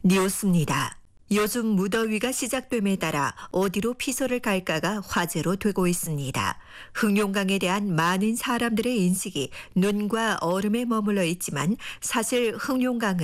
뉴스입니다. 요즘 무더위가 시작됨에 따라 어디로 피서를 갈까가 화제로 되고 있습니다. 흑룡강에 대한 많은 사람들의 인식이 눈과 얼음에 머물러 있지만 사실 흑룡강은